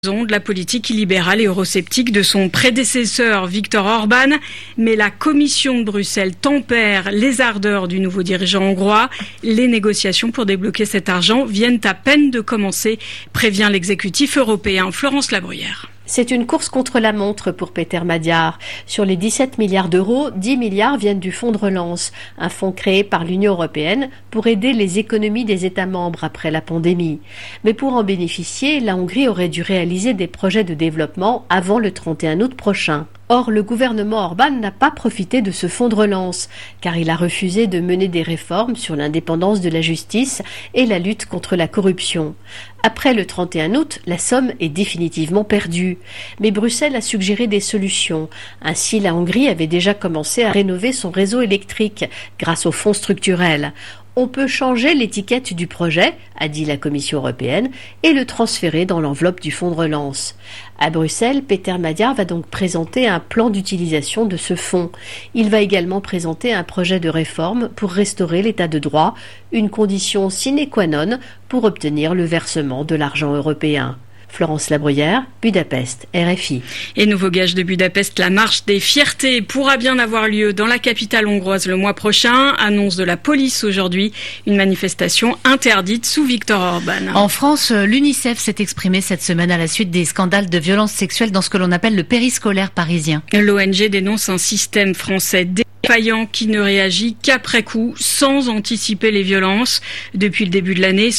De la politique libérale et eurosceptique de son prédécesseur Viktor Orban, mais la Commission de Bruxelles tempère les ardeurs du nouveau dirigeant hongrois. Les négociations pour débloquer cet argent viennent à peine de commencer, prévient l'exécutif européen. Florence Labruyère. C'est une course contre la montre pour Peter Magyar. Sur les 17 milliards d'euros, 10 milliards viennent du fonds de relance, un fonds créé par l'Union européenne pour aider les économies des États membres après la pandémie. Mais pour en bénéficier, la Hongrie aurait dû réaliser des projets de développement avant le 31 août prochain. Or, le gouvernement Orban n'a pas profité de ce fonds de relance, car il a refusé de mener des réformes sur l'indépendance de la justice et la lutte contre la corruption. Après le 31 août, la somme est définitivement perdue. Mais Bruxelles a suggéré des solutions. Ainsi, la Hongrie avait déjà commencé à rénover son réseau électrique grâce aux fonds structurels. On peut changer l'étiquette du projet, a dit la Commission européenne, et le transférer dans l'enveloppe du fonds de relance. À Bruxelles, Peter Magyar va donc présenter un plan d'utilisation de ce fonds. Il va également présenter un projet de réforme pour restaurer l'état de droit, une condition sine qua non pour obtenir le versement de l'argent européen. Florence Labruyère, Budapest, RFI. Et nouveau gage de Budapest, la marche des fiertés pourra bien avoir lieu dans la capitale hongroise le mois prochain. Annonce de la police aujourd'hui. Une manifestation interdite sous Viktor Orban. En France, l'UNICEF s'est exprimé cette semaine à la suite des scandales de violences sexuelles dans ce que l'on appelle le périscolaire parisien. L'ONG dénonce un système français défaillant qui ne réagit qu'après coup, sans anticiper les violences. Depuis le début de l'année,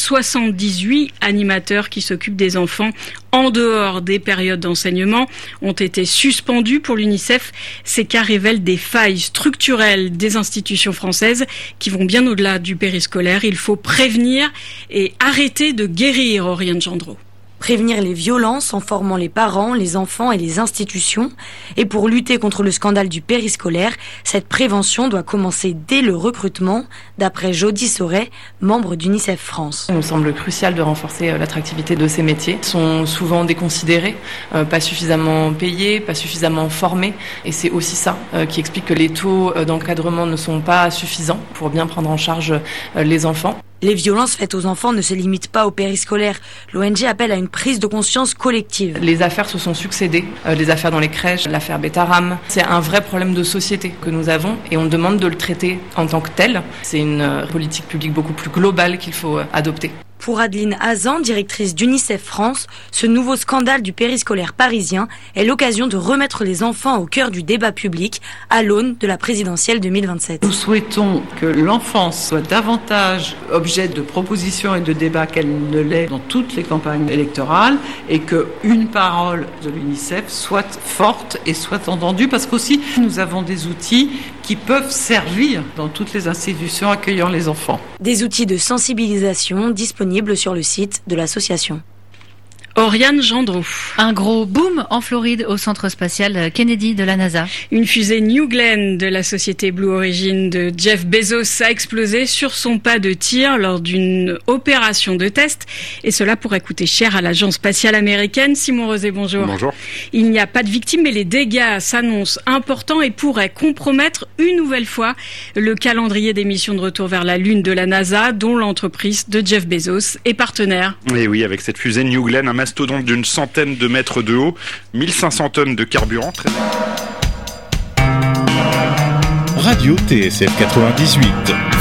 78 animateurs qui s'occupent des enfants en dehors des périodes d'enseignement ont été suspendus pour l'UNICEF. Ces cas révèlent des failles structurelles des institutions françaises qui vont bien au-delà du périscolaire. Il faut prévenir et arrêter de guérir, Oriane Gendreau. Prévenir les violences en formant les parents, les enfants et les institutions. Et pour lutter contre le scandale du périscolaire, cette prévention doit commencer dès le recrutement, d'après Jody Sauret, membre d'UNICEF France. Il nous semble crucial de renforcer l'attractivité de ces métiers. Ils sont souvent déconsidérés, pas suffisamment payés, pas suffisamment formés. Et c'est aussi ça qui explique que les taux d'encadrement ne sont pas suffisants pour bien prendre en charge les enfants. Les violences faites aux enfants ne se limitent pas au périscolaire. L'ONG appelle à une prise de conscience collective. Les affaires se sont succédées, les affaires dans les crèches, l'affaire Betaram. C'est un vrai problème de société que nous avons et on demande de le traiter en tant que tel. C'est une politique publique beaucoup plus globale qu'il faut adopter. Pour Adeline Hazan, directrice d'UNICEF France, ce nouveau scandale du périscolaire parisien est l'occasion de remettre les enfants au cœur du débat public à l'aune de la présidentielle 2027. Nous souhaitons que l'enfance soit davantage objet de propositions et de débats qu'elle ne l'est dans toutes les campagnes électorales et qu'une parole de l'UNICEF soit forte et soit entendue parce qu'aussi nous avons des outils qui peuvent servir dans toutes les institutions accueillant les enfants. Des outils de sensibilisation disponibles sur le site de l'association. Oriane Gendreau. Un gros boom en Floride au centre spatial Kennedy de la NASA. Une fusée New Glenn de la société Blue Origin de Jeff Bezos a explosé sur son pas de tir lors d'une opération de test. Et cela pourrait coûter cher à l'agence spatiale américaine. Simon Rosé, bonjour. Bonjour. Il n'y a pas de victimes, mais les dégâts s'annoncent importants et pourraient compromettre une nouvelle fois le calendrier des missions de retour vers la Lune de la NASA, dont l'entreprise de Jeff Bezos est partenaire. Et oui, avec cette fusée New Glenn, un mastodonte d'une centaine de mètres de haut, 1500 tonnes de carburant. Radio TSF 98.